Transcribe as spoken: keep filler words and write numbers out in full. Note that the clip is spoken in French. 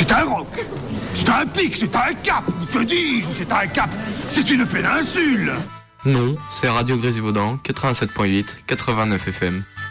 C'est un roc. C'est un pic, c'est un cap. Que dis-je, c'est un cap. C'est une péninsule. Non, c'est Radio Grésivaudan, quatre-vingt-sept point huit, quatre-vingt-neuf F M.